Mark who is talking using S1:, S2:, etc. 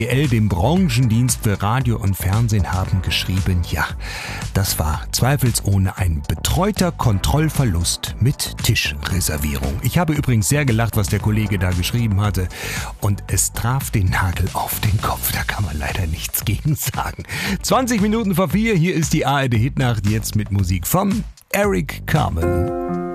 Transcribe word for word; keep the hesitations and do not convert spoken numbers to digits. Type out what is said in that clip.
S1: Dem Branchendienst für Radio und Fernsehen, haben geschrieben, ja, das war zweifelsohne ein betreuter Kontrollverlust mit Tischreservierung. Ich habe übrigens sehr gelacht, was der Kollege da geschrieben hatte, und es traf den Nagel auf den Kopf, da kann man leider nichts gegen sagen. zwanzig Minuten vor vier, hier ist die A R D Hitnacht, jetzt mit Musik von Eric Carmen.